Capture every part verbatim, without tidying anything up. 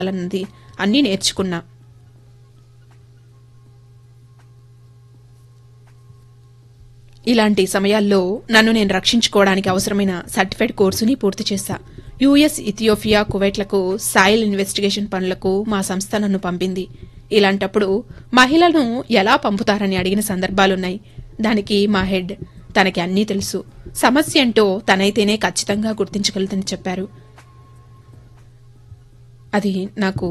అన్నది అన్నీ నేర్చుకున్నా. ఇలాంటి సమయాల్లో నన్ను నేను రక్షించుకోవడానికి అవసరమైన సర్టిఫైడ్ కోర్సుని పూర్తి చేశా. యూఎస్, ఇథియోపియా, కువైట్లకు సాయిల్ ఇన్వెస్టిగేషన్ పనులకు మా సంస్థ నన్ను పంపింది. ఇలాంటప్పుడు మహిళలను ఎలా పంపుతారని అడిగిన సందర్భాలున్నాయి. దానికి మా హెడ్ తనకి అన్నీ తెలుసు, సమస్య ఏంటో తనైతేనే ఖచ్చితంగా గుర్తించగలదని చెప్పారు. అది నాకు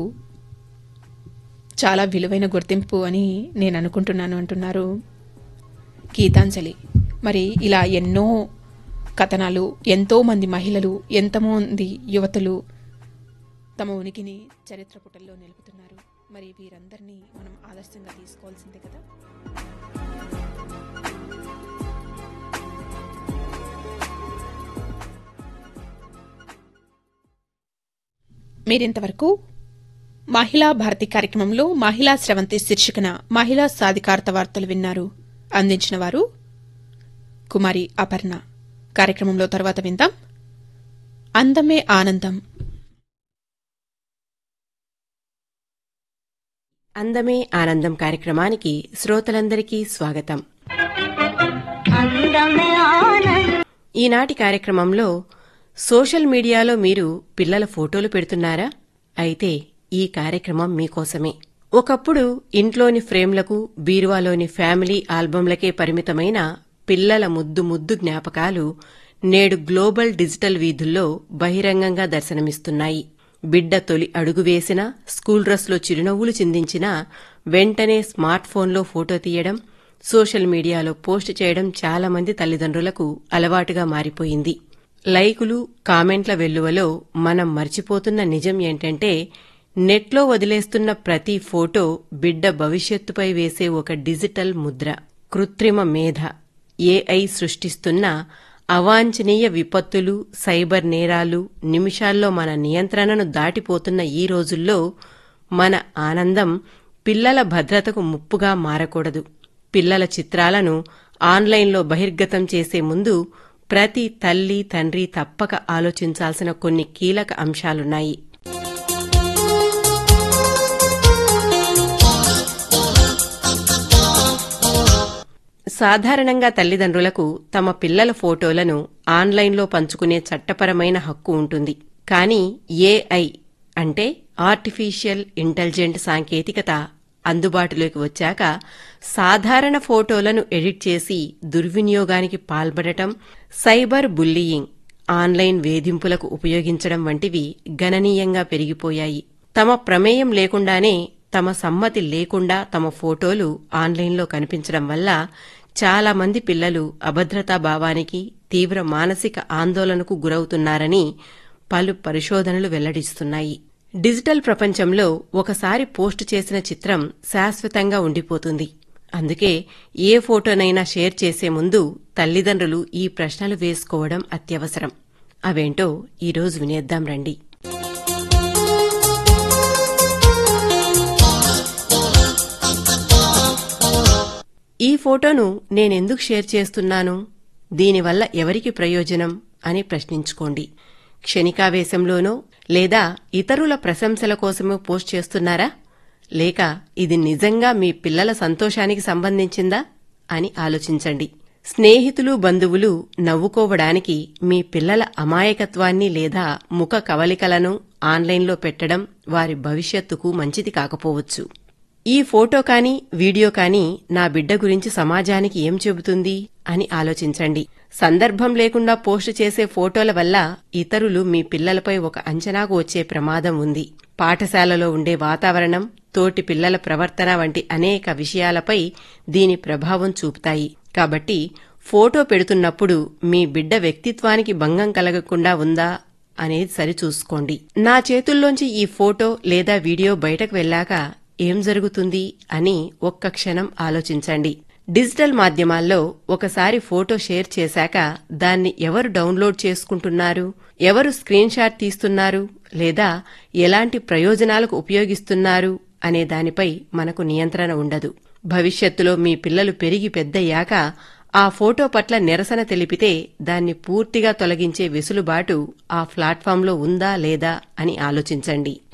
చాలా విలువైన గుర్తింపు అని నేను అనుకుంటున్నాను అంటున్నారు గీతాంజలి. మరి ఇలా ఎన్నో కథనాలు, ఎంతో మంది మహిళలు, ఎంతోమంది యువతులు తమ ఉనికిని చరిత్ర పుటల్లో నిలుపుతున్నారు. మరి వీరందరినీ మనం ఆదర్శంగా తీసుకోవాల్సిందే కదా. మీరింతవరకు మహిళా భారతి కార్యక్రమంలో మహిళా స్రవంతి శీర్షికన మహిళా సాధికారత వార్తలు విన్నారు. అందించిన వారు కుమారి అపర్ణ. కార్యక్రమంలో తర్వాత విందాం అందమే ఆనందం. అందమే ఆనందం కార్యక్రమానికి శ్రోతలందరికీ స్వాగతం. ఈనాటి కార్యక్రమంలో సోషల్ మీడియాలో మీరు పిల్లల ఫోటోలు పెడుతున్నారా? అయితే ఈ కార్యక్రమం మీకోసమే. ఒకప్పుడు ఇంట్లోని ఫ్రేమ్లకు, బీరువాలోని ఫ్యామిలీ ఆల్బంలకే పరిమితమైన పిల్లల ముద్దు ముద్దు జ్ఞాపకాలు నేడు గ్లోబల్ డిజిటల్ వీధుల్లో బహిరంగంగా దర్శనమిస్తున్నాయి. బిడ్డ తొలి అడుగు వేసినా, స్కూల్ డ్రెస్లో చిరునవ్వులు చిందించినా వెంటనే స్మార్ట్ ఫోన్లో ఫోటో తీయడం, సోషల్ మీడియాలో పోస్ట్ చేయడం చాలా మంది తల్లిదండ్రులకు అలవాటుగా మారిపోయింది. లైకులు, కామెంట్ల వెల్లువలో మనం మర్చిపోతున్న నిజం ఏంటంటే, నెట్లో వదిలేస్తున్న ప్రతి ఫోటో బిడ్డ భవిష్యత్తుపై వేసే ఒక డిజిటల్ ముద్ర. కృత్రిమ మేధ, ఏఐ సృష్టిస్తున్న అవాంఛనీయ విపత్తులు, సైబర్ నేరాలు నిమిషాల్లో మన నియంత్రణను దాటిపోతున్న ఈ రోజుల్లో మన ఆనందం పిల్లల భద్రతకు ముప్పుగా మారకూడదు. పిల్లల చిత్రాలను ఆన్లైన్లో బహిర్గతం చేసే ముందు ప్రతి తల్లి, తండ్రి తప్పక ఆలోచించాల్సిన కొన్ని కీలక అంశాలున్నాయి. సాధారణంగా తల్లిదండ్రులకు తమ పిల్లల ఫోటోలను ఆన్లైన్లో పంచుకునే చట్టపరమైన హక్కు ఉంటుంది. కానీ ఏఐ అంటే ఆర్టిఫిషియల్ ఇంటెలిజెంట్ సాంకేతికత అందుబాటులోకి వచ్చాక సాధారణ ఫోటోలను ఎడిట్ చేసి దుర్వినియోగానికి పాల్పడటం, సైబర్ బుల్లీయింగ్, ఆన్లైన్ వేధింపులకు ఉపయోగించడం వంటివి గణనీయంగా పెరిగిపోయాయి. తమ ప్రమేయం లేకుండానే, తమ సమ్మతి లేకుండా తమ ఫోటోలు ఆన్లైన్లో కనిపించడం వల్ల చాలా మంది పిల్లలు అభద్రతా భావానికి, తీవ్ర మానసిక ఆందోళనకు గురవుతున్నారని పలు పరిశోధనలు వెల్లడిస్తున్నాయి. డిజిటల్ ప్రపంచంలో ఒకసారి పోస్టు చేసిన చిత్రం శాశ్వతంగా ఉండిపోతుంది. అందుకే ఏ ఫోటోనైనా షేర్ చేసే ముందు తల్లిదండ్రులు ఈ ప్రశ్నలు వేసుకోవడం అత్యవసరం. అవేంటో ఈరోజు వినేద్దాం రండి. ఈ ఫోటోను నేనెందుకు షేర్ చేస్తున్నాను? దీనివల్ల ఎవరికి ప్రయోజనం అని ప్రశ్నించుకోండి. క్షణికావేశంలోనో లేదా ఇతరుల ప్రశంసల కోసమో పోస్ట్ చేస్తున్నారా? లేక ఇది నిజంగా మీ పిల్లల సంతోషానికి సంబంధించిందా అని ఆలోచించండి. స్నేహితులు, బంధువులు నవ్వుకోవడానికి మీ పిల్లల అమాయకత్వాన్ని లేదా ముఖ కవలికలను ఆన్లైన్లో పెట్టడం వారి భవిష్యత్తుకు మంచిది కాకపోవచ్చు. ఈ ఫోటో కానీ, వీడియో కానీ నా బిడ్డ గురించి సమాజానికి ఏం చెబుతుంది అని ఆలోచించండి. సందర్భం లేకుండా పోస్టు చేసే ఫోటోల వల్ల ఇతరులు మీ పిల్లలపై ఒక అంచనాకు వచ్చే ప్రమాదం ఉంది. పాఠశాలలో ఉండే వాతావరణం, తోటి పిల్లల ప్రవర్తన వంటి అనేక విషయాలపై దీని ప్రభావం చూపుతాయి. కాబట్టి ఫోటో పెడుతున్నప్పుడు మీ బిడ్డ వ్యక్తిత్వానికి భంగం కలగకుండా ఉందా అనేది సరిచూసుకోండి. నా చేతుల్లోంచి ఈ ఫోటో లేదా వీడియో బయటకు వెళ్లాక ఏం జరుగుతుంది అని ఒక్క క్షణం ఆలోచించండి. డిజిటల్ మాధ్యమాల్లో ఒకసారి ఫోటో షేర్ చేశాక దాన్ని ఎవరు డౌన్లోడ్ చేసుకుంటున్నారు, ఎవరు స్క్రీన్ షాట్ తీస్తున్నారు, లేదా ఎలాంటి ప్రయోజనాలకు ఉపయోగిస్తున్నారు అనే దానిపై మనకు నియంత్రణ ఉండదు. భవిష్యత్తులో మీ పిల్లలు పెరిగి పెద్దయ్యాక ఆ ఫోటో పట్ల నిరసన తెలిపితే దాన్ని పూర్తిగా తొలగించే వెసులుబాటు ఆ ప్లాట్ఫాంలో ఉందా లేదా అని ఆలోచించండి.